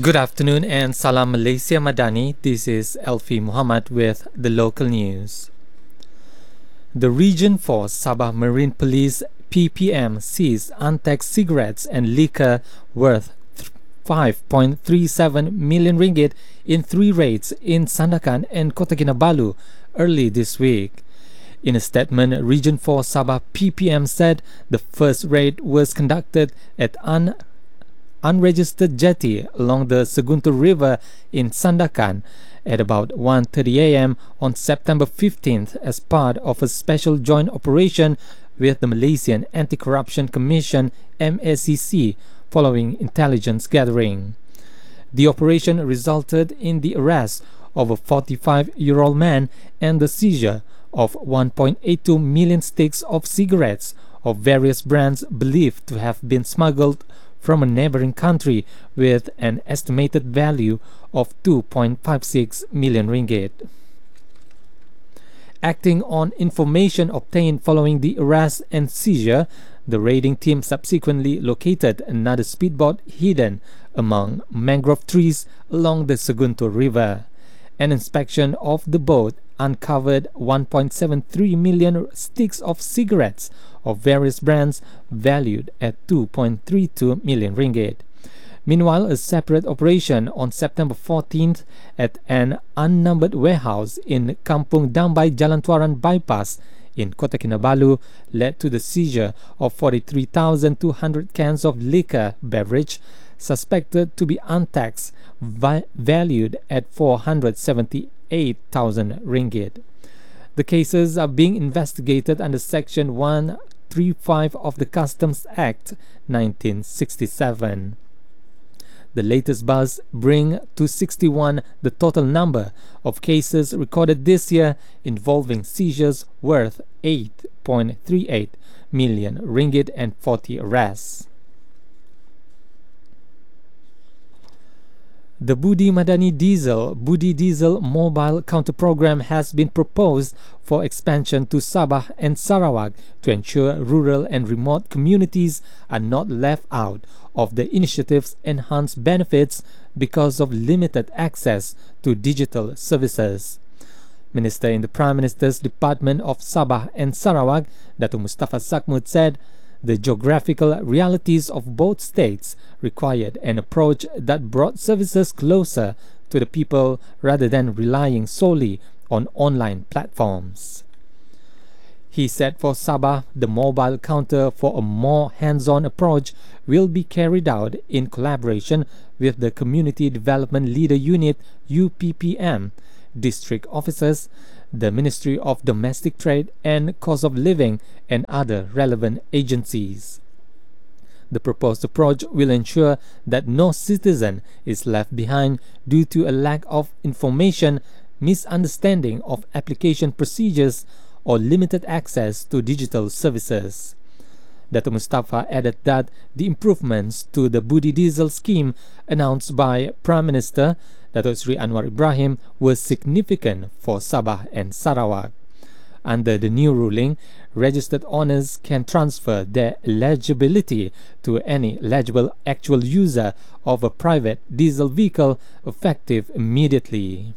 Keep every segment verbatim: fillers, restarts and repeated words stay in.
Good afternoon and Salam Malaysia Madani. This is Elfi Muhammad with the local news. The Region four Sabah Marine Police P P M seized untaxed cigarettes and liquor worth five point three seven million ringgit in three raids in Sandakan and Kota Kinabalu early this week. In a statement, Region four Sabah P P M said the first raid was conducted at un unregistered jetty along the Seguntur River in Sandakan at about one thirty a m on September fifteenth as part of a special joint operation with the Malaysian Anti-Corruption Commission M A C C following intelligence gathering. The operation resulted in the arrest of a forty-five-year-old man and the seizure of one point eight two million sticks of cigarettes of various brands believed to have been smuggled from a neighboring country with an estimated value of two point five six million ringgit. Acting on information obtained following the arrest and seizure, the raiding team subsequently located another speedboat hidden among mangrove trees along the Seguntur River. An inspection of the boat uncovered one point seven three million sticks of cigarettes of various brands valued at two point three two million ringgit. Meanwhile, a separate operation on September fourteenth at an unnumbered warehouse in Kampung Dambai Jalan Tuaran Bypass in Kota Kinabalu led to the seizure of forty-three thousand two hundred cans of liquor beverage suspected to be untaxed, va- valued at four hundred seventy-eight thousand ringgit. The cases are being investigated under Section one thirty-five of the Customs Act nineteen sixty-seven. The latest buzz bring to sixty-one the total number of cases recorded this year involving seizures worth eight point three eight million ringgit and forty arrests. The Budi Madani Diesel Budi Diesel Mobile Counter Program has been proposed for expansion to Sabah and Sarawak to ensure rural and remote communities are not left out of the initiative's enhanced benefits because of limited access to digital services. Minister in the Prime Minister's Department of Sabah and Sarawak, Dato Mustafa Sakmut, said the geographical realities of both states required an approach that brought services closer to the people rather than relying solely on online platforms. He said for Sabah, the mobile counter for a more hands-on approach will be carried out in collaboration with the Community Development Leader Unit U P P M, district officers, the Ministry of Domestic Trade and Cost of Living, and other relevant agencies. The proposed approach will ensure that no citizen is left behind due to a lack of information, misunderstanding of application procedures, or limited access to digital services. Dato Mustafa added that the improvements to the Budi Diesel scheme announced by Prime Minister Dato Sri Anwar Ibrahim was significant for Sabah and Sarawak. Under the new ruling, registered owners can transfer their eligibility to any eligible actual user of a private diesel vehicle effective immediately.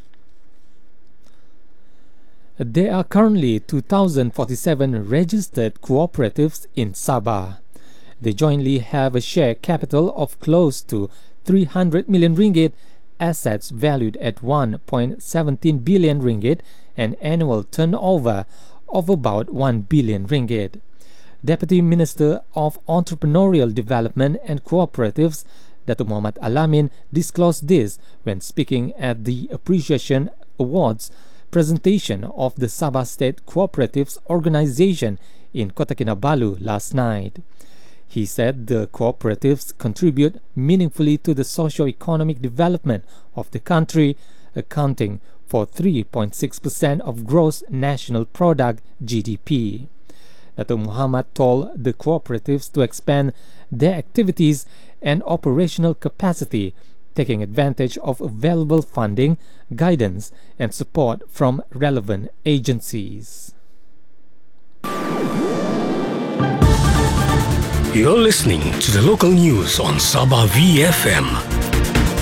There are currently two thousand forty-seven registered cooperatives in Sabah. They jointly have a share capital of close to three hundred million ringgit, assets valued at one point one seven billion ringgit, and annual turnover of about one billion ringgit. Deputy Minister of Entrepreneurial Development and Cooperatives, Dato Muhammad Alamin, disclosed this when speaking at the Appreciation Awards presentation of the Sabah State Cooperatives Organization in Kota Kinabalu last night. He said the cooperatives contribute meaningfully to the socio-economic development of the country, accounting for three point six percent of gross national product G D P. Dato Muhammad told the cooperatives to expand their activities and operational capacity, taking advantage of available funding, guidance, and support from relevant agencies. You're listening to the local news on Sabah V F M.